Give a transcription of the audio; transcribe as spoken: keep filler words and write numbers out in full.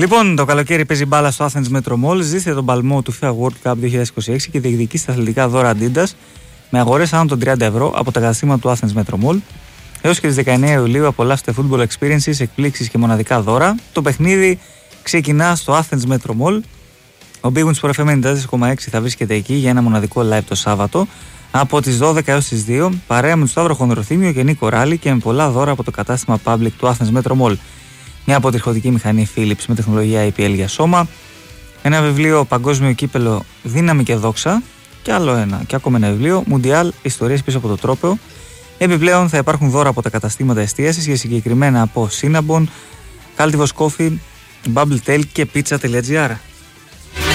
Λοιπόν, το καλοκαίρι παίζει μπάλα στο Athens Metro Mall. Ζήστε τον παλμό του FIFA World Cup είκοσι είκοσι έξι και διεκδικήστε τα αθλητικά δώρα Adidas με αγορές άνω των τριάντα ευρώ από τα καταστήματα του Athens Metro Mall. Έως και τις δεκαεννέα Ιουλίου απολαύστε football experiences, εκπλήξεις και μοναδικά δώρα. Το παιχνίδι ξεκινά στο Athens Metro Mall. Ο Big Win Sport εφ εμ ενενήντα τέσσερα κόμμα έξι θα βρίσκεται εκεί για ένα μοναδικό live το Σάββατο από τις δώδεκα έως τις δύο, παρέα με τον Σταύρο Χονδροθύμιο και Νίκο Ράλη και με πολλά δώρα από το κατάστημα Public του Athens Metro Mall. Μια αποτριχωτική μηχανή Philips με τεχνολογία έι πι ελ για σώμα, ένα βιβλίο Παγκόσμιο Κύπελο Δύναμη και Δόξα και άλλο ένα και ακόμα ένα βιβλίο Μουντιάλ Ιστορίες πίσω από το τρόπαιο. Επιπλέον θα υπάρχουν δώρα από τα καταστήματα εστίασης για συγκεκριμένα από Cinnabon, Cultivos Coffee, Bubble Tail και Pizza.gr.